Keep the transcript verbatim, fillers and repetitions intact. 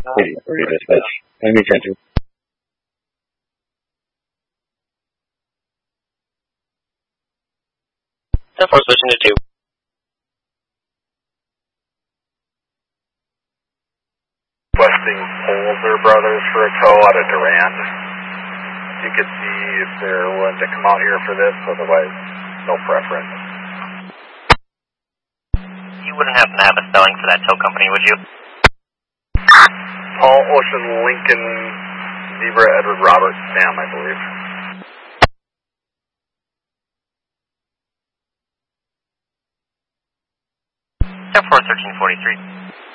eighty three dispatch. I need you. ten four switching to two. Requesting Polder Brothers for a tow out of Durand. You could see if they're willing to come out here for this, otherwise, no preference. You wouldn't happen to have a spelling for that tow company, would you? Paul Ocean Lincoln Zebra Edward Robert Sam, I believe. ten four thirteen forty-three.